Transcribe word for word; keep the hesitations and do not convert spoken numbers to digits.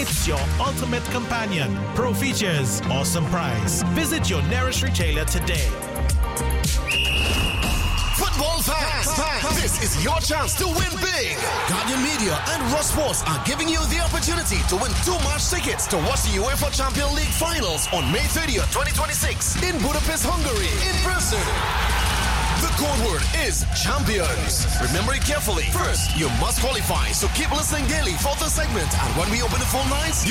It's your ultimate companion. Pro features, awesome price. Visit your nearest retailer today. Football fans, this is your chance to win big. Guardian Media and Raw Sports are giving you the opportunity to win two match tickets to watch the UEFA Champions League finals on May thirtieth, twenty twenty-six in Budapest, Hungary, in person. The code word is champions. Remember it carefully. First, you must qualify, so keep listening daily for the segment. And when we open the phone lines,